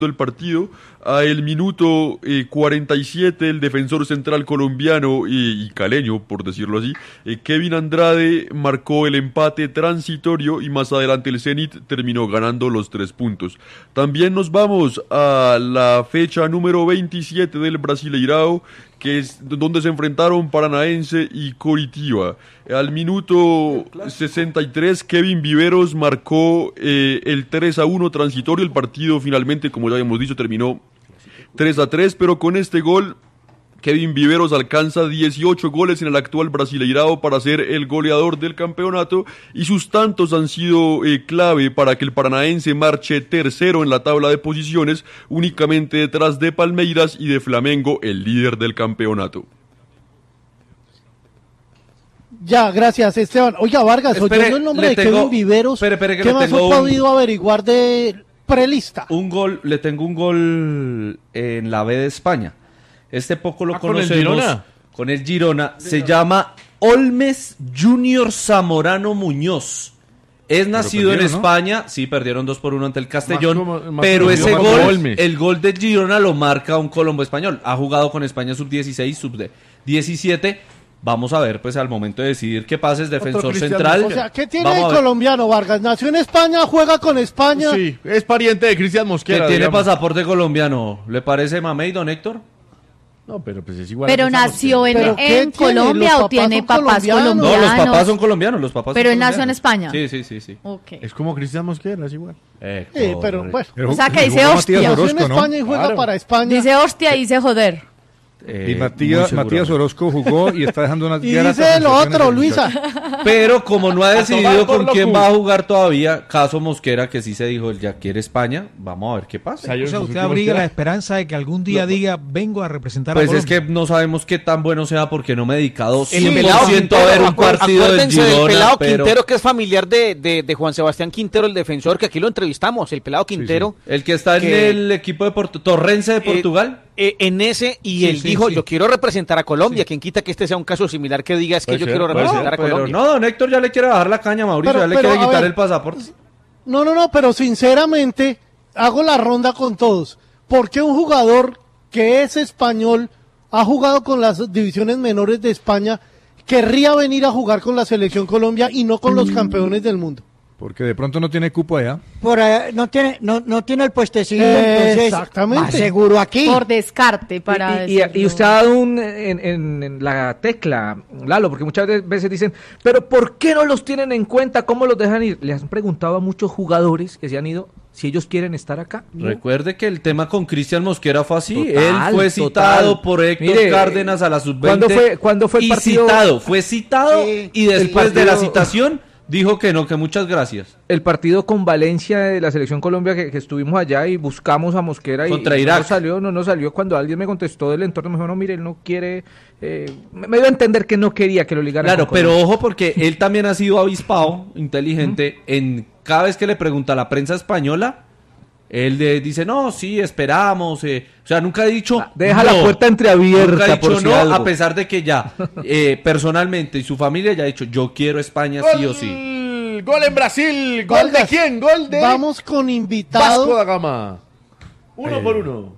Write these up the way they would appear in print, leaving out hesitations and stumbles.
del partido. A el minuto 47 el defensor central colombiano y caleño, por decirlo así, Kevin Andrade marcó el empate transitorio y más adelante el Zenit terminó ganando los 3 puntos. También nos vamos a la fecha número 27 del Brasileirao, que es donde se enfrentaron Paranaense y Coritiba. Al minuto 63 Kevin Viveros marcó el 3-1 transitorio. El partido finalmente, como ya habíamos dicho, terminó 3-3, pero con este gol Kevin Viveros alcanza 18 goles en el actual Brasileirao para ser el goleador del campeonato, y sus tantos han sido clave para que el Paranaense marche tercero en la tabla de posiciones, únicamente detrás de Palmeiras y de Flamengo, el líder del campeonato. Ya, gracias, Esteban. Oiga, Vargas, oyendo el nombre de Kevin Viveros, ¿qué más he podido averiguar de prelista? Le tengo un gol en la B de España. Este poco lo conocemos. Con el Girona. Se llama Olmes Junior Zamorano Muñoz. Es nacido en España. Sí, perdieron 2-1 ante el Castellón. Pero ese gol, el gol del Girona lo marca un colombo español. Ha jugado con España sub-16, sub-17. Vamos a ver, pues al momento de decidir qué pasa, es defensor central. O sea, ¿qué tiene el colombiano, Vargas? Nació en España, juega con España. Sí, es pariente de Cristian Mosquera. Que tiene pasaporte colombiano. ¿Le parece mamey, don Héctor? No, pero pues es igual. Pero nació en Colombia o tiene papás colombianos. No, los papás son colombianos, Pero él nació en España. Sí. Okay. Es como Cristian Mosquera, es igual. Pero bueno. O sea, que dice hostia. Nació en España y juega para España. Dice hostia y dice joder. Y Matías Orozco jugó y está dejando unas y dice lo otro, Luisa. Pero como no ha decidido con quién va a jugar todavía, caso Mosquera, que sí se dijo, él ya quiere España, vamos a ver qué pasa. O sea, usted abriga la esperanza de que algún día diga, vengo a representar a Colombia. Pues es que no sabemos qué tan bueno sea porque no me he dedicado 100% a ver un partido del Girona. El pelado Quintero, que es familiar de Juan Sebastián Quintero, el defensor, que aquí lo entrevistamos, el pelado Quintero. Sí. El que está en el equipo de Torrense de Portugal. En ese, y él dijo, yo quiero representar a Colombia. Quien quita que este sea un caso similar, que diga es que yo quiero representar a Colombia. No, don Héctor ya le quiere bajar la caña a Mauricio, ya le quiere quitar el pasaporte. No, pero sinceramente hago la ronda con todos. ¿Por qué un jugador que es español, ha jugado con las divisiones menores de España, querría venir a jugar con la selección Colombia y no con los campeones del mundo? Porque de pronto no tiene cupo allá. Por no tiene el puestecito, entonces exactamente. Seguro aquí. Por descarte, para y usted ha dado en la tecla, Lalo, porque muchas veces dicen, pero ¿por qué no los tienen en cuenta? ¿Cómo los dejan ir? Le han preguntado a muchos jugadores que se han ido si ellos quieren estar acá. Recuerde que el tema con Cristian Mosquera fue así. Él fue citado por Héctor Cárdenas a la sub-20. ¿Cuándo fue el partido? Fue citado y después de la citación dijo que no, que muchas gracias. El partido con Valencia de la Selección Colombia que estuvimos allá y buscamos a Mosquera contra y Irak. No salió. Cuando alguien me contestó del entorno, me dijo, no, mire, él no quiere, me dio a entender que no quería que lo ligaran. Claro, pero ojo, porque él también ha sido avispado, inteligente, en cada vez que le pregunta a la prensa española, él dice, no, sí, esperamos, o sea, nunca ha dicho deja la puerta entreabierta. Nunca ha dicho por no, algo. a pesar de que ya, personalmente y su familia ya ha dicho, yo quiero España sí o sí. Gol en Brasil. ¿Gol de quién? Gol de Vamos con invitado. Vasco da Gama. 1-1.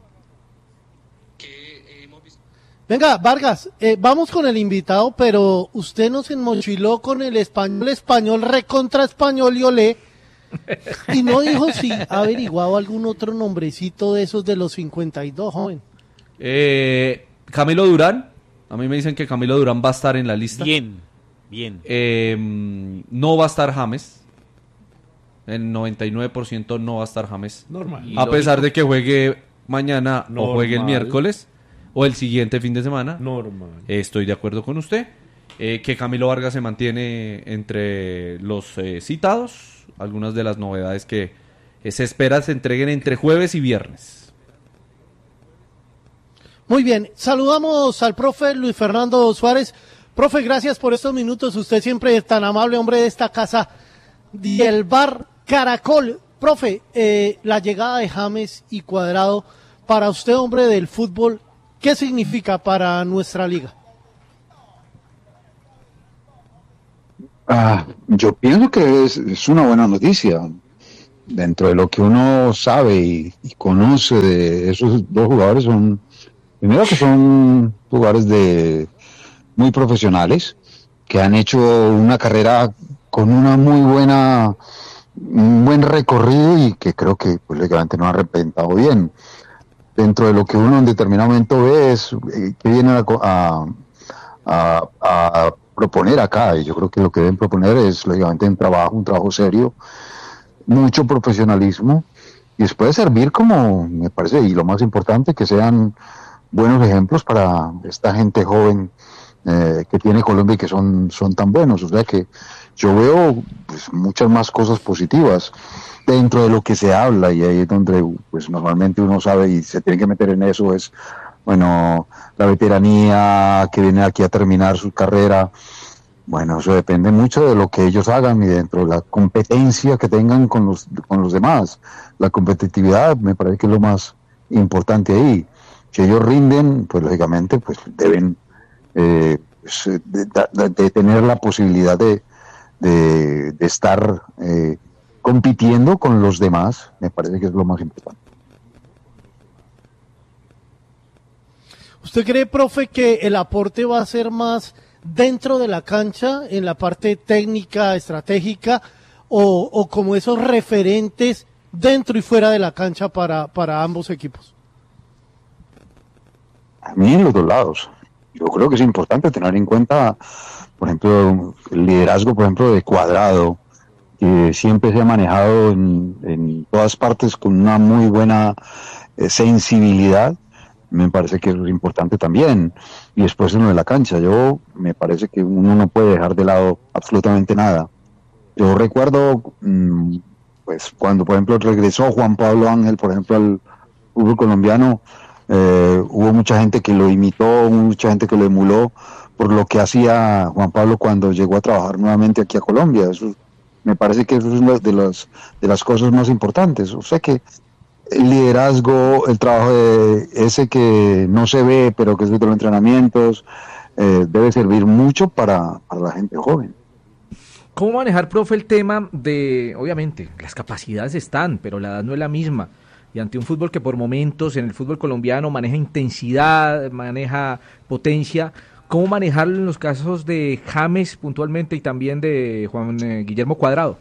Venga, Vargas, vamos con el invitado, pero usted nos enmochiló con el español recontra español y olé, y no dijo si ha averiguado algún otro nombrecito de esos de los 52, joven. Camilo Durán. A mí me dicen que Camilo Durán va a estar en la lista. Bien. No va a estar James. El 99% no va a estar James. Normal. A pesar de que juegue mañana Normal. o juegue el miércoles o el siguiente fin de semana. Normal. Estoy de acuerdo con usted. Que Camilo Vargas se mantiene entre los citados. Algunas de las novedades que se espera se entreguen entre jueves y viernes. Muy bien, saludamos al profe Luis Fernando Suárez. Profe, gracias por estos minutos. Usted siempre es tan amable, hombre de esta casa del Bar Caracol. Profe, la llegada de James y Cuadrado, para usted, hombre del fútbol, ¿qué significa para nuestra liga? Yo pienso que es una buena noticia. dentro de lo que uno sabe y conoce de esos dos jugadores, primero que son jugadores muy profesionales, que han hecho una carrera con un buen recorrido y que creo que pues, lógicamente no ha representado bien. Dentro de lo que uno en determinado momento ve es que vienen a proponer acá, y yo creo que lo que deben proponer es lógicamente un trabajo serio, mucho profesionalismo, y después servir como, me parece, y lo más importante, que sean buenos ejemplos para esta gente joven que tiene Colombia y que son tan buenos. O sea que yo veo pues, muchas más cosas positivas dentro de lo que se habla, y ahí es donde pues normalmente uno sabe y se tiene que meter en eso, es bueno, la veteranía que viene aquí a terminar su carrera. Bueno, eso depende mucho de lo que ellos hagan y dentro de la competencia que tengan con los demás. La competitividad me parece que es lo más importante ahí. Si ellos rinden, pues lógicamente pues deben de tener la posibilidad de estar compitiendo con los demás. Me parece que es lo más importante. ¿Usted cree, profe, que el aporte va a ser más dentro de la cancha, en la parte técnica, estratégica, o como esos referentes dentro y fuera de la cancha para ambos equipos? A mí en los dos lados. Yo creo que es importante tener en cuenta, por ejemplo, el liderazgo, por ejemplo, de Cuadrado, que siempre se ha manejado en todas partes con una muy buena sensibilidad. Me parece que eso es importante también. Y después en lo de la cancha, me parece que uno no puede dejar de lado absolutamente nada. Yo recuerdo, pues cuando por ejemplo regresó Juan Pablo Ángel, por ejemplo, al fútbol colombiano, hubo mucha gente que lo imitó, mucha gente que lo emuló por lo que hacía Juan Pablo cuando llegó a trabajar nuevamente aquí a Colombia. Eso, me parece que eso es una de las cosas más importantes. O sea que el liderazgo, el trabajo de ese que no se ve, pero que es de los entrenamientos, debe servir mucho para la gente joven. ¿Cómo manejar, profe, el tema de, obviamente, las capacidades están, pero la edad no es la misma? Y ante un fútbol que por momentos en el fútbol colombiano maneja intensidad, maneja potencia, ¿cómo manejarlo en los casos de James puntualmente y también de Juan Guillermo Cuadrado?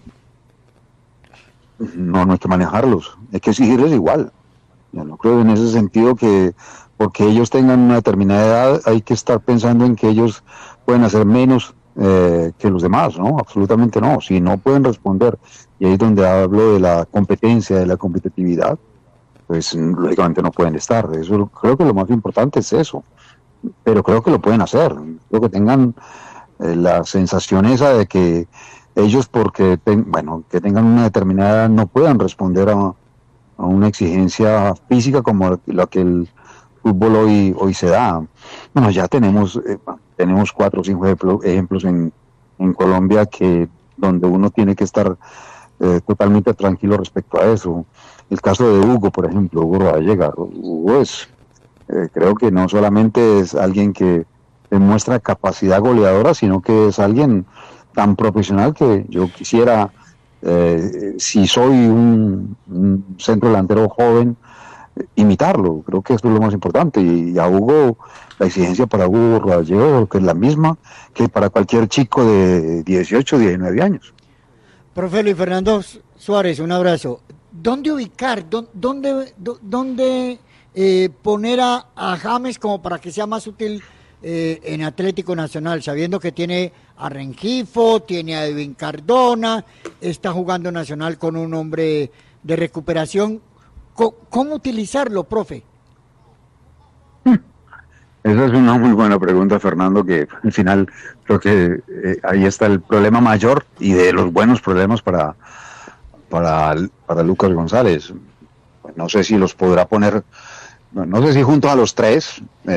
No hay que manejarlos, hay que exigirles igual. Yo no creo en ese sentido que porque ellos tengan una determinada edad hay que estar pensando en que ellos pueden hacer menos que los demás, ¿no? Absolutamente no. Si no pueden responder, y ahí es donde hablo de la competencia, de la competitividad, pues lógicamente no pueden estar. Eso creo que lo más importante es eso, pero creo que lo pueden hacer. Creo que tengan la sensación esa de que ellos porque que tengan una determinada edad no puedan responder a una exigencia física como la que el fútbol hoy se da. Bueno, ya tenemos 4 o 5 ejemplos en Colombia donde uno tiene que estar totalmente tranquilo respecto a eso. El caso de Hugo, por ejemplo, Hugo Rodallega. Hugo es, creo que no solamente es alguien que demuestra capacidad goleadora, sino que es alguien tan profesional que yo quisiera, si soy un centro delantero joven, imitarlo. Creo que eso es lo más importante. Y a Hugo, la exigencia para Hugo Rodallega que es la misma que para cualquier chico de 18, 19 años. Profe Luis Fernando Suárez, un abrazo. ¿Dónde ubicar, dónde poner a James como para que sea más útil en Atlético Nacional, sabiendo que tiene a Rengifo, tiene a Edwin Cardona, está jugando Nacional con un hombre de recuperación? ¿Cómo utilizarlo, profe? Esa es una muy buena pregunta, Fernando, que al final creo que ahí está el problema mayor y de los buenos problemas para Lucas González. Pues no sé si los podrá poner, no sé si juntos a los tres.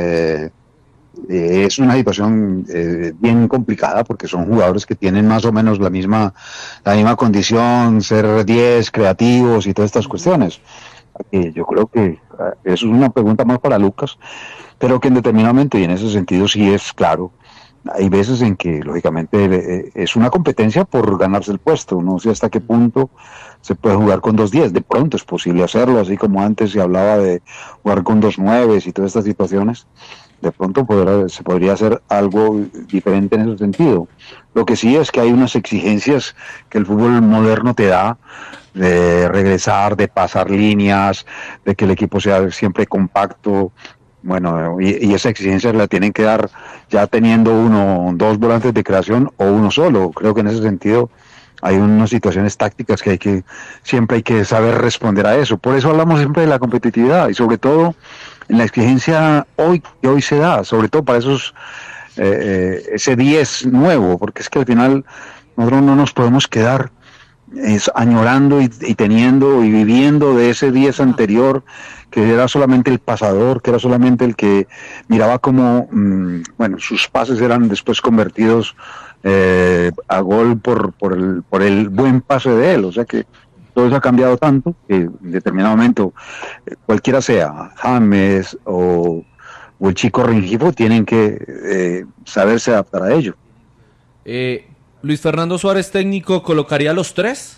Es una situación bien complicada porque son jugadores que tienen más o menos la misma condición, ser 10, creativos y todas estas cuestiones. Yo creo que eso es una pregunta más para Lucas, pero que en determinado momento, y en ese sentido sí es claro, hay veces en que, lógicamente, es una competencia por ganarse el puesto. No sé hasta qué punto se puede jugar con 2-10. De pronto es posible hacerlo, así como antes se hablaba de jugar con 2-9 y todas estas situaciones. De pronto se podría hacer algo diferente en ese sentido. Lo que sí es que hay unas exigencias que el fútbol moderno te da, de regresar, de pasar líneas, de que el equipo sea siempre compacto. Bueno, y esa exigencia la tienen que dar ya teniendo dos volantes de creación o uno solo. Creo que en ese sentido hay unas situaciones tácticas que siempre hay que saber responder a eso. Por eso hablamos siempre de la competitividad y sobre todo en la exigencia que hoy se da, sobre todo para ese 10 nuevo, porque es que al final nosotros no nos podemos quedar añorando y teniendo y viviendo de ese 10 anterior, que era solamente el pasador, que era solamente el que miraba cómo sus pases eran después convertidos a gol por el buen pase de él. O sea que todo eso ha cambiado tanto que en determinado momento, cualquiera sea, James o el chico Rengifo, tienen que saberse adaptar a ello. Luis Fernando Suárez, técnico, ¿colocaría a los 3?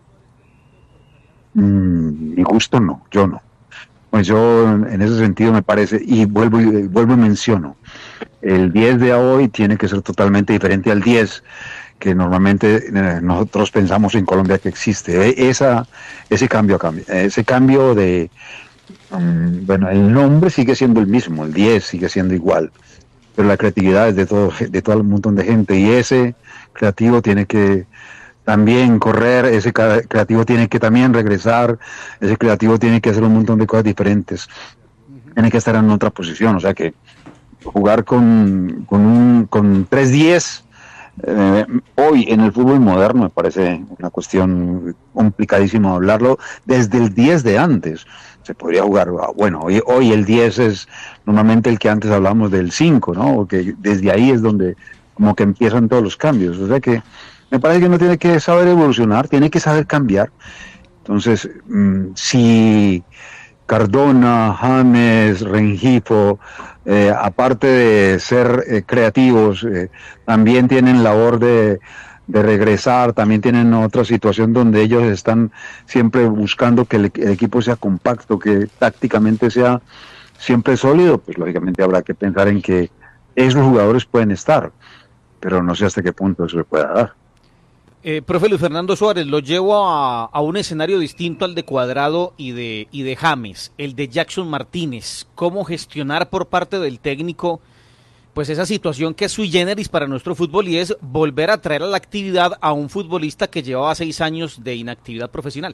Mi gusto no, yo no. Pues yo en ese sentido me parece, y vuelvo y menciono, el 10 de hoy tiene que ser totalmente diferente al 10 que normalmente nosotros pensamos en Colombia que existe. Ese cambio de, el nombre sigue siendo el mismo, el 10 sigue siendo igual, pero la creatividad es de todo un montón de gente, y ese creativo tiene que también correr, ese creativo tiene que también regresar, ese creativo tiene que hacer un montón de cosas diferentes, tiene que estar en otra posición. O sea que jugar con 3-10 hoy en el fútbol moderno me parece una cuestión complicadísima hablarlo desde el 10 de antes. Se podría jugar, hoy el 10 es normalmente el que antes hablamos del 5, ¿no? Porque desde ahí es donde como que empiezan todos los cambios. O sea que me parece que uno tiene que saber evolucionar, tiene que saber cambiar. Entonces, si Cardona, James, Rengifo, aparte de ser creativos, también tienen labor de regresar, también tienen otra situación donde ellos están siempre buscando que el equipo sea compacto, que tácticamente sea siempre sólido, pues lógicamente habrá que pensar en que esos jugadores pueden estar, pero no sé hasta qué punto eso se pueda dar. Profe Luis Fernando Suárez, lo llevo a un escenario distinto al de Cuadrado y de James, el de Jackson Martínez. ¿Cómo gestionar por parte del técnico pues esa situación que es sui generis para nuestro fútbol, y es volver a traer a la actividad a un futbolista que llevaba 6 años de inactividad profesional?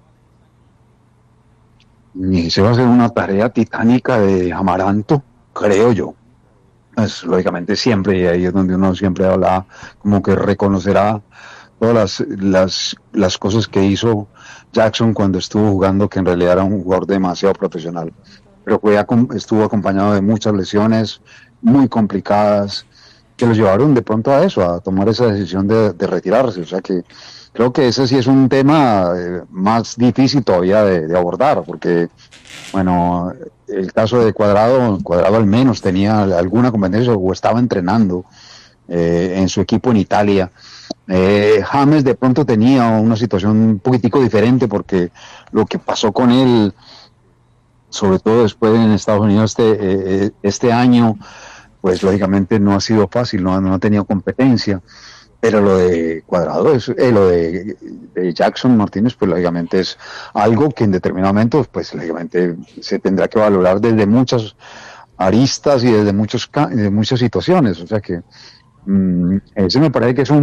Y se va a hacer una tarea titánica de Amaranto, creo yo. Pues, lógicamente siempre, y ahí es donde uno siempre habla, como que reconocerá todas las cosas que hizo Jackson cuando estuvo jugando, que en realidad era un jugador demasiado profesional, pero estuvo acompañado de muchas lesiones muy complicadas que los llevaron de pronto a eso, a tomar esa decisión de retirarse. O sea que creo que ese sí es un tema más difícil todavía de abordar, porque el caso de Cuadrado al menos tenía alguna competencia o estaba entrenando en su equipo en Italia. James de pronto tenía una situación un poquitico diferente, porque lo que pasó con él, sobre todo después en Estados Unidos este año, pues lógicamente no ha sido fácil, no ha tenido competencia. Pero lo de Cuadrado, lo de Jackson Martínez, pues lógicamente es algo que en determinado momento, pues lógicamente se tendrá que valorar desde muchas aristas y desde muchas situaciones. O sea que ese me parece que es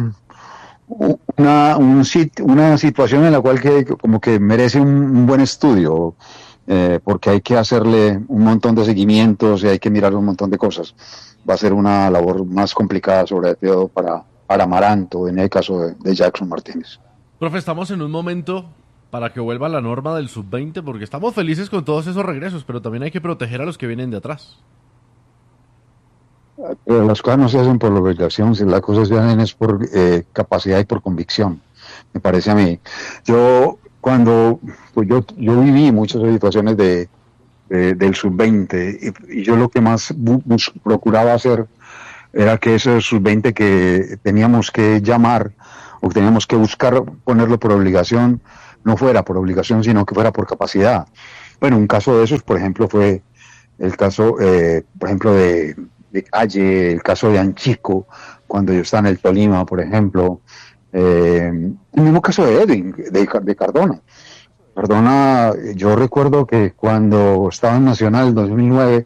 una situación en la cual como que merece un buen estudio, porque hay que hacerle un montón de seguimientos y hay que mirar un montón de cosas. Va a ser una labor más complicada, sobre todo para Amaranto, en el caso de Jackson Martínez. Profe, estamos en un momento para que vuelva la norma del sub-20, porque estamos felices con todos esos regresos, pero también hay que proteger a los que vienen de atrás. Pero las cosas no se hacen por obligación, las cosas se hacen es por capacidad y por convicción, me parece a mí. Yo viví muchas situaciones del sub-20 y yo lo que más procuraba hacer era que ese sub-20 que teníamos que llamar o que teníamos que buscar ponerlo por obligación, no fuera por obligación, sino que fuera por capacidad. Bueno, un caso de esos, por ejemplo, fue el caso, por ejemplo, de Calle, el caso de Anchico, cuando yo estaba en el Tolima, por ejemplo, el mismo caso de Edwin, de Cardona. Cardona, yo recuerdo que cuando estaba en Nacional en 2009,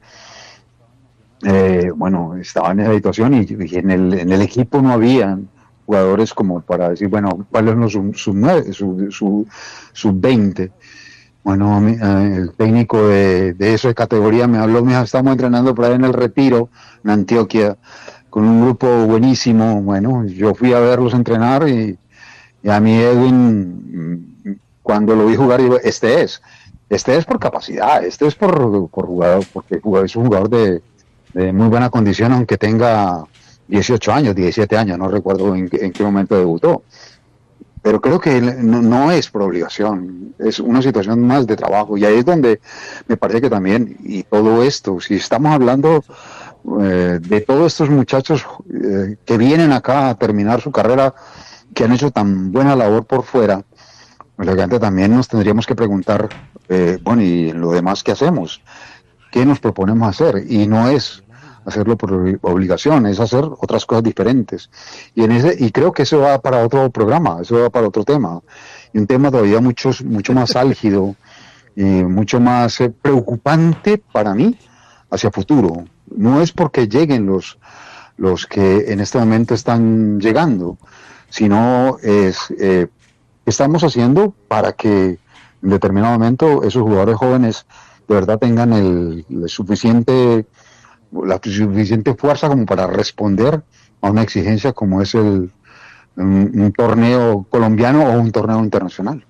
bueno, estaba en esa situación y en el equipo no habían jugadores como para decir, bueno, ¿cuáles son los sub-20? Bueno, el técnico de esa categoría me habló, me dijo, estamos entrenando por ahí en el Retiro, en Antioquia, con un grupo buenísimo. Bueno, yo fui a verlos entrenar y a mí Edwin, cuando lo vi jugar, digo, este es por capacidad, este es por jugador, porque es un jugador de muy buena condición, aunque tenga 18 años, 17 años, no recuerdo en qué momento debutó. Pero creo que no es por obligación, es una situación más de trabajo. Y ahí es donde me parece que también, y todo esto, si estamos hablando de todos estos muchachos que vienen acá a terminar su carrera, que han hecho tan buena labor por fuera, pues también nos tendríamos que preguntar, bueno, ¿y lo demás qué hacemos? ¿Qué nos proponemos hacer? Y no es hacerlo por obligación, es hacer otras cosas diferentes. Y creo que eso va para otro programa, eso va para otro tema. Y un tema todavía mucho más álgido y mucho más preocupante para mí hacia futuro. No es porque lleguen los que en este momento están llegando, sino es qué estamos haciendo para que en determinado momento esos jugadores jóvenes de verdad tengan la suficiente fuerza como para responder a una exigencia como es un torneo colombiano o un torneo internacional.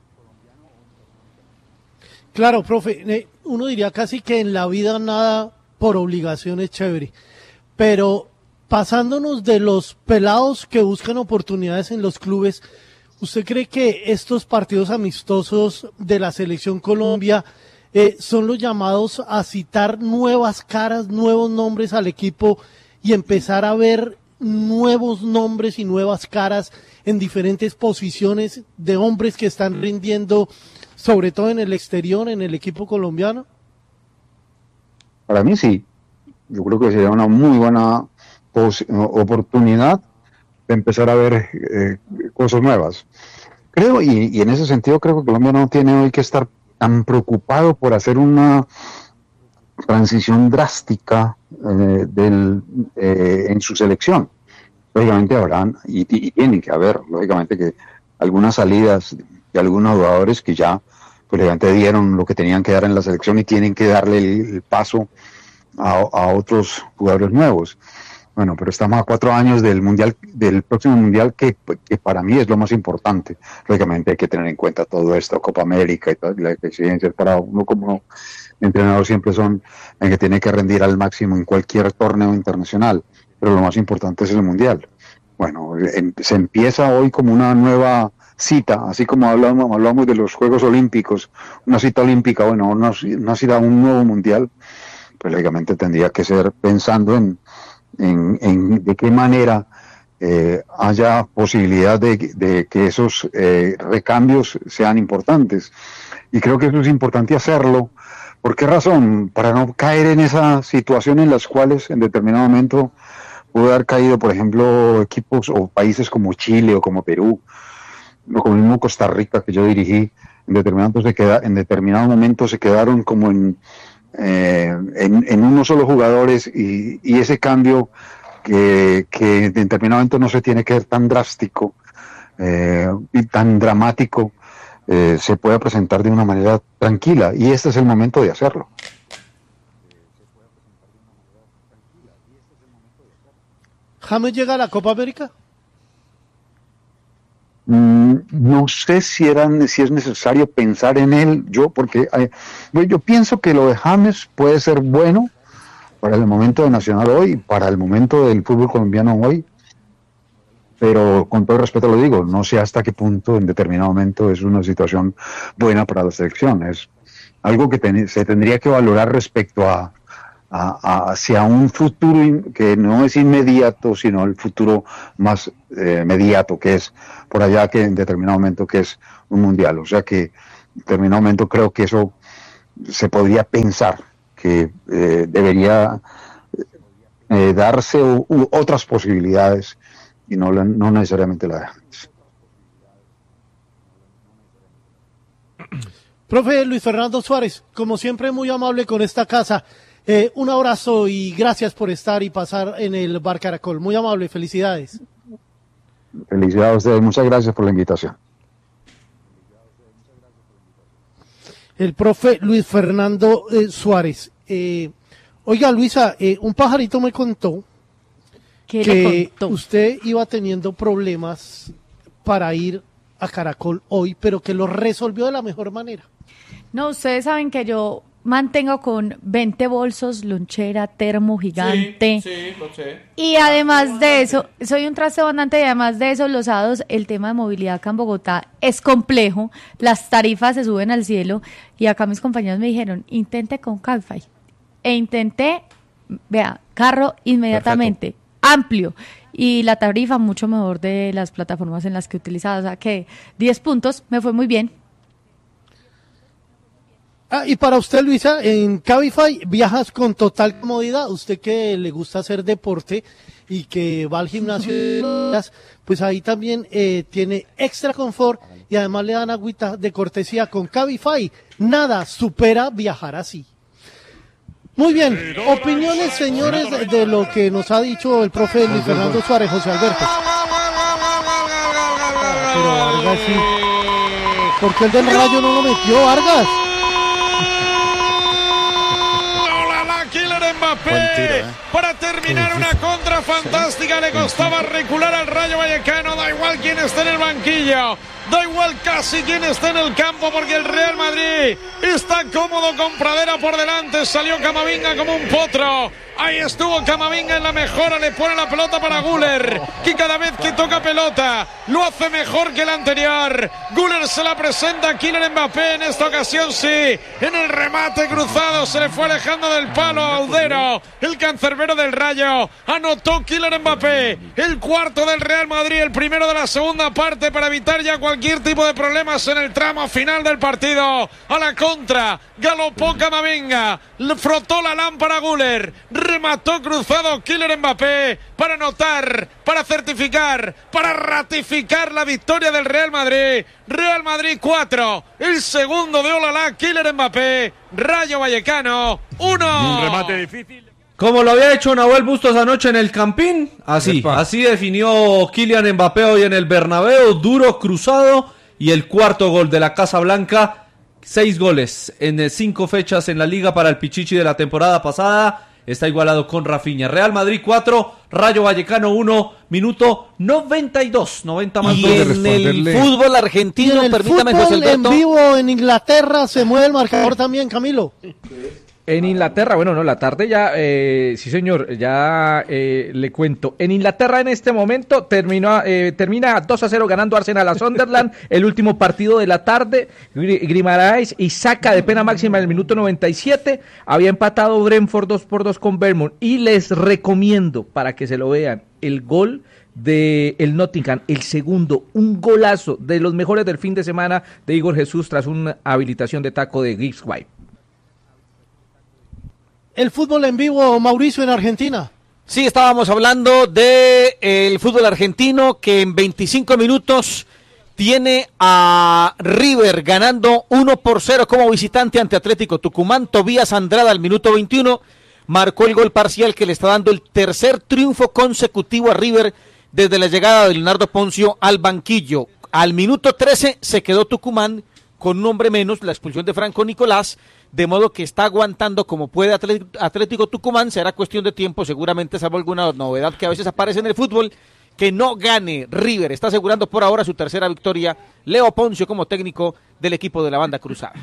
Claro, profe, uno diría casi que en la vida nada por obligación es chévere, pero pasándonos de los pelados que buscan oportunidades en los clubes, ¿usted cree que estos partidos amistosos de la Selección Colombia son los llamados a citar nuevas caras, nuevos nombres al equipo y empezar a ver nuevos nombres y nuevas caras en diferentes posiciones de hombres que están rindiendo, sobre todo en el exterior, en el equipo colombiano? Para mí sí, yo creo que sería una muy buena oportunidad de empezar a ver cosas nuevas. Creo, y en ese sentido creo que Colombia no tiene hoy que estar tan preocupado por hacer una transición drástica en su selección. Lógicamente habrán, y tienen que haber, lógicamente, que algunas salidas de algunos jugadores que ya pues lógicamente dieron lo que tenían que dar en la selección y tienen que darle el paso a otros jugadores nuevos. Bueno, pero estamos a 4 años del mundial, del próximo mundial que para mí es lo más importante. Lógicamente hay que tener en cuenta todo esto, Copa América y todas las exigencias para uno como entrenador siempre son en que tiene que rendir al máximo en cualquier torneo internacional, pero lo más importante es el mundial. Bueno, se empieza hoy como una nueva cita, así como hablamos de los Juegos Olímpicos, una cita olímpica, bueno, una cita a un nuevo mundial, pues lógicamente tendría que ser pensando en de qué manera haya posibilidad de que esos recambios sean importantes. Y creo que eso es importante hacerlo. ¿Por qué razón? Para no caer en esa situación en las cuales en determinado momento puede haber caído, por ejemplo, equipos o países como Chile o como Perú, o como el mismo Costa Rica que yo dirigí, en determinado momento se quedaron como en unos solo jugadores y ese cambio que en determinado momento no se tiene que ver tan drástico y tan dramático, se puede presentar de una manera tranquila y este es el momento de hacerlo. ¿James llega a la Copa América? No sé si es necesario pensar en él, yo pienso que lo de James puede ser bueno para el momento de Nacional hoy, para el momento del fútbol colombiano hoy, pero con todo respeto lo digo, no sé hasta qué punto en determinado momento es una situación buena para la selección, es algo que se tendría que valorar respecto a hacia un futuro que no es inmediato, sino el futuro más mediato, que es por allá, que en determinado momento que es un mundial. O sea que en determinado momento creo que eso se podría pensar que debería darse otras posibilidades y no necesariamente la de antes. Profe Luis Fernando Suárez, como siempre muy amable con esta casa. Un abrazo y gracias por estar y pasar en el Bar Caracol. Muy amable, felicidades. Felicidades a ustedes, muchas gracias por la invitación. El profe Luis Fernando Suárez. Oiga, Luisa, un pajarito me contó que usted iba teniendo problemas para ir a Caracol hoy, pero que lo resolvió de la mejor manera. No, ustedes saben que yo mantengo con 20 bolsos, lonchera, termo gigante. Sí, lo sé. Y además de eso, soy un traste abundante y además de eso, los sábados el tema de movilidad acá en Bogotá es complejo, las tarifas se suben al cielo y acá mis compañeros me dijeron, intente con Cabify. E intenté, vea, carro inmediatamente, perfecto, amplio. Y la tarifa mucho mejor de las plataformas en las que utilizaba. O sea que 10 puntos, me fue muy bien. Y para usted, Luisa, en Cabify viajas con total comodidad. Usted que le gusta hacer deporte y que va al gimnasio, pues ahí también tiene extra confort y además le dan agüita de cortesía con Cabify. Nada supera viajar así. Muy bien, opiniones, señores, de lo que nos ha dicho el profe Luis Fernando Suárez, José Alberto. Pero Vargas sí. ¿Por qué el del Rayo no lo metió, Vargas? Mbappé para terminar una contra fantástica, le costaba recular al Rayo Vallecano, da igual quién esté en el banquillo, da igual casi quién esté en el campo, porque el Real Madrid está cómodo con Pradera por delante, salió Camavinga como un potro, ahí estuvo Camavinga en la mejora, le pone la pelota para Güler, que cada vez que toca pelota lo hace mejor que el anterior. Güler se la presenta a Kylian Mbappé, en esta ocasión sí, en el remate cruzado se le fue alejando del palo a Audero, el cancerbero del Rayo, anotó Kylian Mbappé, el cuarto del Real Madrid, el primero de la segunda parte, para evitar ya cualquier tipo de problemas en el tramo final del partido. A la contra, galopó Camavinga, le frotó la lámpara Güler, remató cruzado Kylian Mbappé para anotar, para certificar, para ratificar la victoria del Real Madrid. Real Madrid 4, el segundo de Olalá, Kylian Mbappé, Rayo Vallecano 1. Un remate difícil. Como lo había hecho Nahuel Bustos anoche en el Campín, así definió Kylian Mbappé hoy en el Bernabéu, duro, cruzado, y el cuarto gol de la Casa Blanca. 6 goles en 5 fechas en la Liga para el Pichichi de la temporada pasada. Está igualado con Rafinha. Real Madrid 4, Rayo Vallecano 1, minuto 92, 90 más 2. Y en el fútbol argentino, permítame, José Alberto. En vivo en Inglaterra se mueve el marcador también, Camilo. En Inglaterra, bueno, no, la tarde ya, sí señor, ya le cuento. En Inglaterra en este momento termina 2-0 ganando Arsenal a Sunderland, el último partido de la tarde. Guimaraes y saca de pena máxima en el minuto 97. Había empatado Brentford 2-2 con Bournemouth. Y les recomiendo, para que se lo vean, el gol de el Nottingham, el segundo, un golazo de los mejores del fin de semana de Igor Jesús tras una habilitación de taco de Gibbs White. El fútbol en vivo, Mauricio, en Argentina. Sí, estábamos hablando de el fútbol argentino, que en 25 minutos tiene a River ganando 1-0 como visitante ante Atlético Tucumán. Tobías Andrada al minuto 21 marcó el gol parcial que le está dando el tercer triunfo consecutivo a River desde la llegada de Leonardo Poncio al banquillo. Al minuto 13 se quedó Tucumán con un hombre menos, la expulsión de Franco Nicolás, de modo que está aguantando como puede Atlético Tucumán. Será cuestión de tiempo, seguramente, salvo alguna novedad que a veces aparece en el fútbol, que no gane River. Está asegurando por ahora su tercera victoria Leo Poncio como técnico del equipo de la banda cruzada.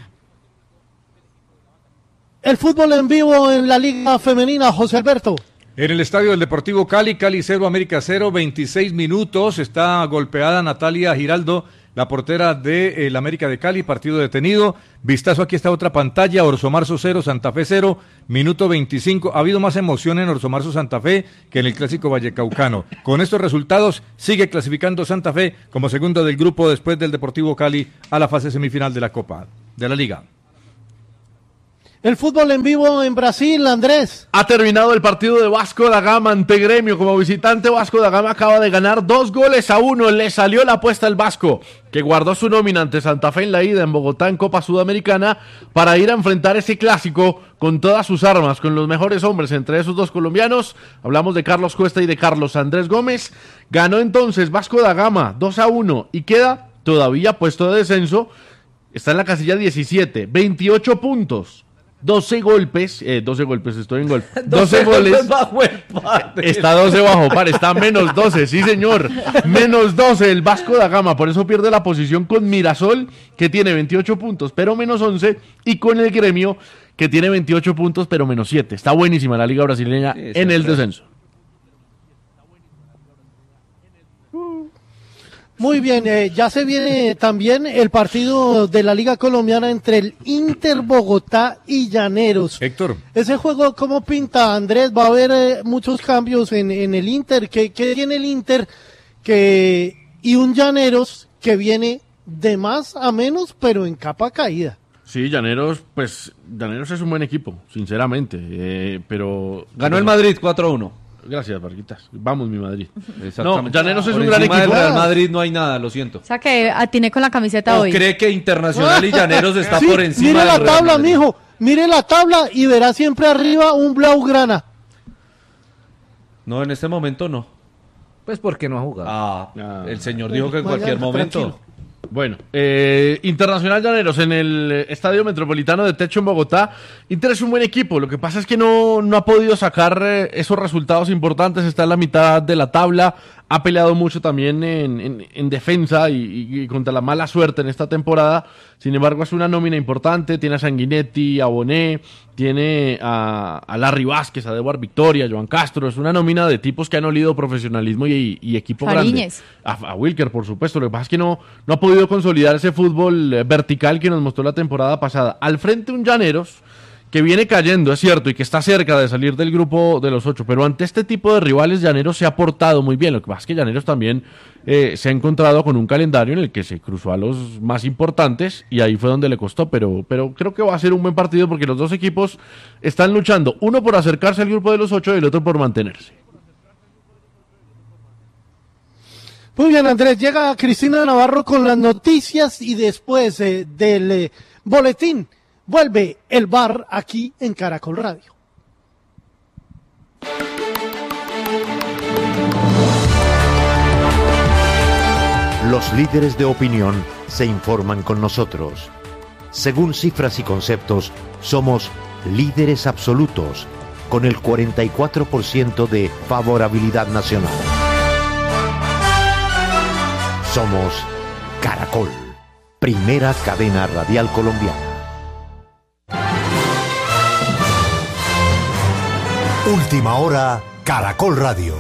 El fútbol en vivo en la Liga Femenina, José Alberto. En el estadio del Deportivo Cali, Cali 0, América 0, 26 minutos, está golpeada Natalia Giraldo, la portera de el América de Cali, partido detenido. Vistazo, aquí está otra pantalla, Orso Marzo 0, Santa Fe 0, minuto 25. Ha habido más emoción en Orso Marzo Santa Fe que en el clásico vallecaucano. Con estos resultados sigue clasificando Santa Fe como segundo del grupo después del Deportivo Cali a la fase semifinal de la Copa de la Liga. El fútbol en vivo en Brasil, Andrés. Ha terminado el partido de Vasco da Gama ante Gremio. Como visitante, Vasco da Gama acaba de ganar 2-1. Le salió la apuesta al Vasco, que guardó su nómina ante Santa Fe en la ida en Bogotá en Copa Sudamericana para ir a enfrentar ese clásico con todas sus armas, con los mejores hombres entre esos dos colombianos. Hablamos de Carlos Cuesta y de Carlos Andrés Gómez. Ganó entonces Vasco da Gama 2-1 y queda todavía puesto de descenso. Está en la casilla 17, 28 puntos. 12 golpes, estoy en golpe. 12 goles. Bajo el par. Está 12 bajo par, está menos 12, sí señor. Menos 12 el Vasco da Gama, por eso pierde la posición con Mirasol, que tiene 28 puntos, pero menos 11, y con el Gremio, que tiene 28 puntos, pero menos 7. Está buenísima la Liga Brasileña en el descenso. Muy bien, ya se viene también el partido de la Liga Colombiana entre el Inter Bogotá y Llaneros. Héctor. Ese juego, ¿cómo pinta, Andrés? Va a haber muchos cambios en el Inter. ¿Qué tiene el Inter? Y un Llaneros que viene de más a menos, pero en capa caída. Sí, Llaneros es un buen equipo, sinceramente, pero... Ganó el Madrid 4-1. Gracias, Barquitas. Vamos, mi Madrid. Exactamente. No, Llaneros es Por un gran encima equipo. del Real Madrid no hay nada, lo siento. O sea que atiné con la camiseta ¿O hoy. cree que Internacional y Llaneros está Sí, por encima mire del la Real tabla, Madrid? mijo. Mire la tabla y verá siempre arriba un Blaugrana. No, en este momento no. Pues porque no ha jugado. El señor dijo que en cualquier momento. tranquilo. Bueno, Internacional Llaneros en el Estadio Metropolitano de Techo en Bogotá. Inter es un buen equipo, lo que pasa es que no ha podido sacar esos resultados importantes, está en la mitad de la tabla, ha peleado mucho también en defensa y contra la mala suerte en esta temporada. Sin embargo, es una nómina importante, tiene a Sanguinetti, a Bonet, tiene a Larry Vázquez, a Dewar Victoria, a Joan Castro. Es una nómina de tipos que han olido profesionalismo y equipo Fariñez. grande. A Wilker, por supuesto. Lo que pasa es que no ha podido consolidar ese fútbol vertical que nos mostró la temporada pasada. Al frente un Llaneros que viene cayendo, es cierto, y que está cerca de salir del grupo de los 8, pero ante este tipo de rivales Llaneros se ha portado muy bien. Lo que pasa es que Llaneros también se ha encontrado con un calendario en el que se cruzó a los más importantes y ahí fue donde le costó, pero creo que va a ser un buen partido porque los dos equipos están luchando, uno por acercarse al grupo de los 8 y el otro por mantenerse. Muy bien, Andrés, llega Cristina Navarro con las noticias y después del boletín vuelve el bar aquí en Caracol Radio. Los líderes de opinión se informan con nosotros. Según cifras y conceptos, somos líderes absolutos, con el 44% de favorabilidad nacional. Somos Caracol, primera cadena radial colombiana. Última hora, Caracol Radio.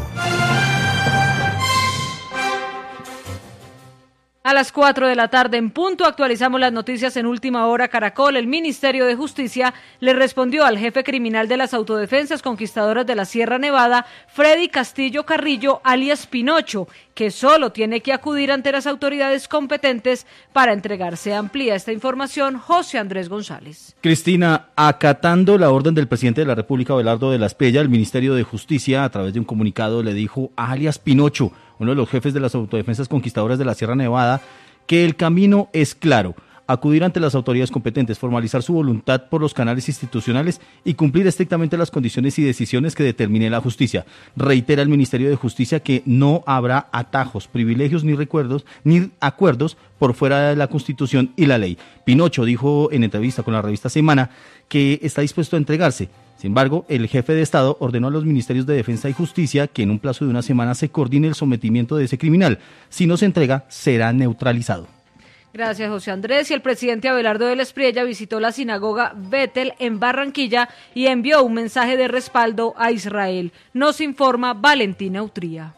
A las 4 de la tarde en punto actualizamos las noticias en Última Hora Caracol. El Ministerio de Justicia le respondió al jefe criminal de las Autodefensas Conquistadoras de la Sierra Nevada, Freddy Castillo Carrillo, alias Pinocho, que solo tiene que acudir ante las autoridades competentes para entregarse. Amplía esta información José Andrés González. Cristina, acatando la orden del presidente de la República, Abelardo de la Espriella, el Ministerio de Justicia, a través de un comunicado, le dijo a alias Pinocho, uno de los jefes de las Autodefensas Conquistadoras de la Sierra Nevada, que el camino es claro: acudir ante las autoridades competentes, formalizar su voluntad por los canales institucionales y cumplir estrictamente las condiciones y decisiones que determine la justicia. Reitera el Ministerio de Justicia que no habrá atajos, privilegios ni acuerdos por fuera de la Constitución y la ley. Pinocho dijo en entrevista con la revista Semana que está dispuesto a entregarse. Sin embargo, el jefe de Estado ordenó a los ministerios de Defensa y Justicia que en un plazo de una semana se coordine el sometimiento de ese criminal. Si no se entrega, será neutralizado. Gracias, José Andrés. Y el presidente Abelardo de la Espriella visitó la sinagoga Betel en Barranquilla y envió un mensaje de respaldo a Israel. Nos informa Valentina Utría.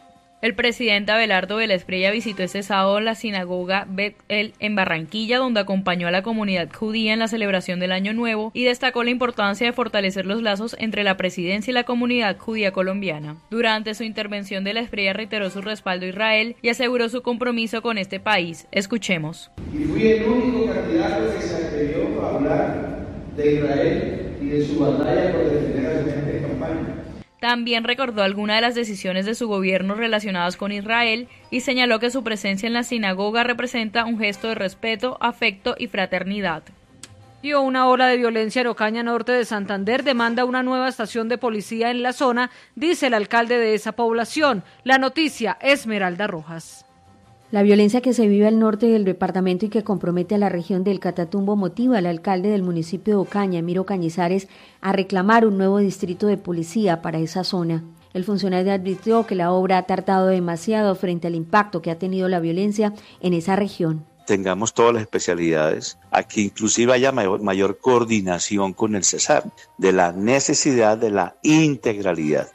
El presidente Abelardo Vélez Prella visitó este sábado la sinagoga Bet El en Barranquilla, donde acompañó a la comunidad judía en la celebración del Año Nuevo y destacó la importancia de fortalecer los lazos entre la presidencia y la comunidad judía colombiana. Durante su intervención, Vélez Prella reiteró su respaldo a Israel y aseguró su compromiso con este país. Escuchemos. Y fui el único candidato que se atrevió a hablar de Israel y de su batalla por defender a su gente en campaña. También recordó algunas de las decisiones de su gobierno relacionadas con Israel y señaló que su presencia en la sinagoga representa un gesto de respeto, afecto y fraternidad. Y una ola de violencia en Ocaña, norte de Santander, demanda una nueva estación de policía en la zona, dice el alcalde de esa población. La noticia, Esmeralda Rojas. La violencia que se vive al norte del departamento y que compromete a la región del Catatumbo motiva al alcalde del municipio de Ocaña, Emiro Cañizares, a reclamar un nuevo distrito de policía para esa zona. El funcionario advirtió que la obra ha tardado demasiado frente al impacto que ha tenido la violencia en esa región. Tengamos todas las especialidades, aquí inclusive haya mayor coordinación con el Cesar, de la necesidad de la integralidad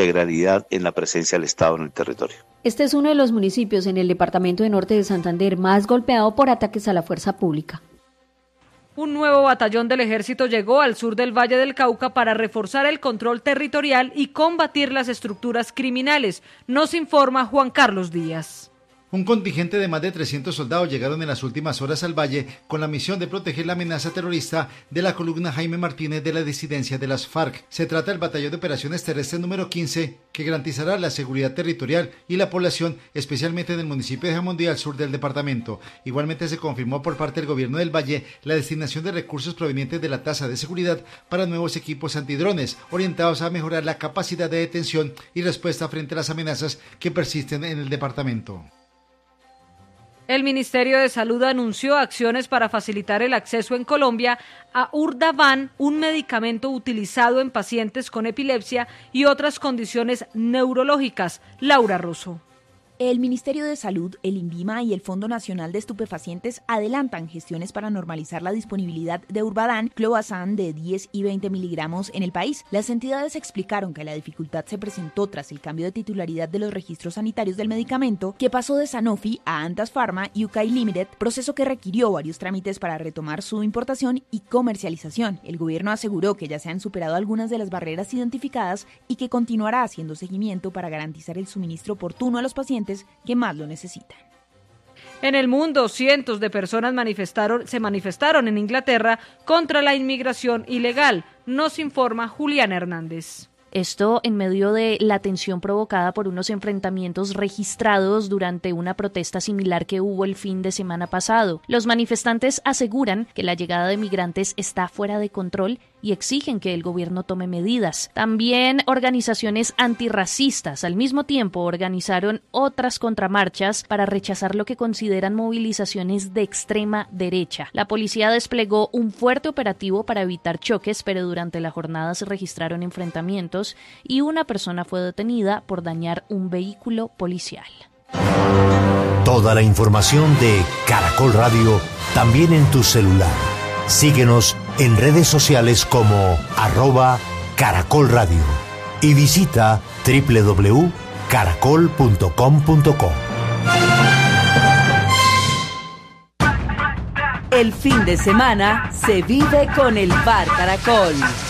en la presencia del Estado en el territorio. Este es uno de los municipios en el departamento de norte de Santander más golpeado por ataques a la fuerza pública. Un nuevo batallón del ejército llegó al sur del Valle del Cauca para reforzar el control territorial y combatir las estructuras criminales. Nos informa Juan Carlos Díaz. Un contingente de más de 300 soldados llegaron en las últimas horas al valle con la misión de proteger la amenaza terrorista de la columna Jaime Martínez de la disidencia de las FARC. Se trata del Batallón de Operaciones Terrestres número 15, que garantizará la seguridad territorial y la población, especialmente en el municipio de Jamundí, al sur del departamento. Igualmente se confirmó por parte del gobierno del valle la destinación de recursos provenientes de la tasa de seguridad para nuevos equipos antidrones, orientados a mejorar la capacidad de detención y respuesta frente a las amenazas que persisten en el departamento. El Ministerio de Salud anunció acciones para facilitar el acceso en Colombia a Urdavan, un medicamento utilizado en pacientes con epilepsia y otras condiciones neurológicas. Laura Rosso. El Ministerio de Salud, el INVIMA y el Fondo Nacional de Estupefacientes adelantan gestiones para normalizar la disponibilidad de Urbadan, clobazam de 10 y 20 miligramos en el país. Las entidades explicaron que la dificultad se presentó tras el cambio de titularidad de los registros sanitarios del medicamento, que pasó de Sanofi a Antas Pharma UK Limited, proceso que requirió varios trámites para retomar su importación y comercialización. El gobierno aseguró que ya se han superado algunas de las barreras identificadas y que continuará haciendo seguimiento para garantizar el suministro oportuno a los pacientes que más lo necesitan. En el mundo, cientos de personas se manifestaron en Inglaterra contra la inmigración ilegal. Nos informa Julián Hernández. Esto en medio de la tensión provocada por unos enfrentamientos registrados durante una protesta similar que hubo el fin de semana pasado. Los manifestantes aseguran que la llegada de migrantes está fuera de control y exigen que el gobierno tome medidas. También organizaciones antirracistas al mismo tiempo organizaron otras contramarchas para rechazar lo que consideran movilizaciones de extrema derecha. La policía desplegó un fuerte operativo para evitar choques, pero durante la jornada se registraron enfrentamientos y una persona fue detenida por dañar un vehículo policial. Toda la información de Caracol Radio también en tu celular. Síguenos en redes sociales como @Caracol Radio y visita www.caracol.com.co. El fin de semana se vive con el Bar Caracol.